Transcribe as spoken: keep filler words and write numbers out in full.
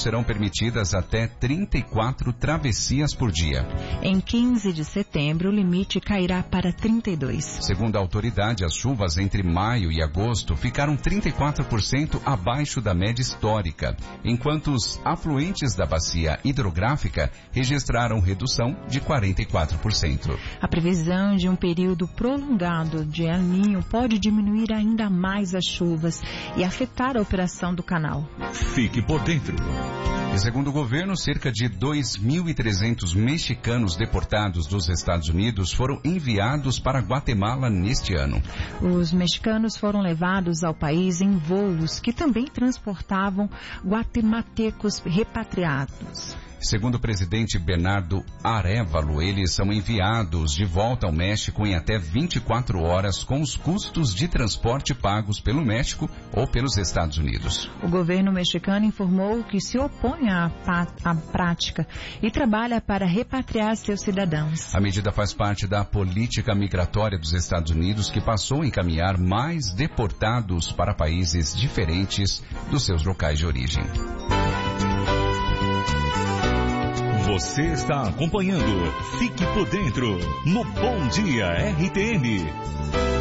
serão permitidas até trinta e quatro travessias por dia. Em quinze de setembro, o limite cairá para trinta e dois. Segundo a autoridade, as chuvas entre maio e agosto ficaram trinta e quatro por cento abaixo da média histórica, enquanto os afluentes da bacia hidrográfica registraram redução de quarenta e quatro por cento. A previsão de um período prolongado de El Niño pode diminuir ainda mais as chuvas e afetar a operação do canal. Fique por dentro. E segundo o governo, cerca de dois mil e trezentos mexicanos deportados dos Estados Unidos foram enviados para Guatemala neste ano. Os mexicanos foram levados ao país em voos que também transportavam guatemaltecos repatriados. Segundo o presidente Bernardo Arévalo, eles são enviados de volta ao México em até vinte e quatro horas com os custos de transporte pagos pelo México ou pelos Estados Unidos. O governo mexicano informou que se opõe à, à prática e trabalha para repatriar seus cidadãos. A medida faz parte da política migratória dos Estados Unidos, que passou a encaminhar mais deportados para países diferentes dos seus locais de origem. Você está acompanhando Fique por Dentro no Bom Dia R T M.